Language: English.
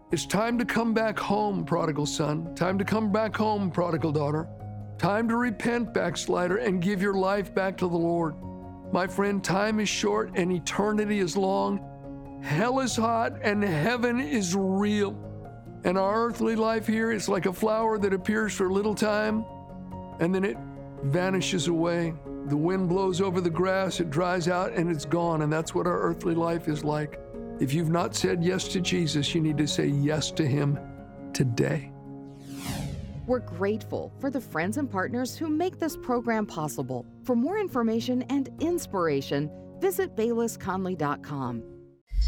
It's time to come back home, prodigal son. Time to come back home, prodigal daughter. Time to repent, backslider, and give your life back to the Lord. My friend, time is short and eternity is long. Hell is hot and heaven is real. And our earthly life here is like a flower that appears for a little time and then it vanishes away. The wind blows over the grass, it dries out, and it's gone. And that's what our earthly life is like. If you've not said yes to Jesus, you need to say yes to Him today. We're grateful for the friends and partners who make this program possible. For more information and inspiration, visit baylessconley.com.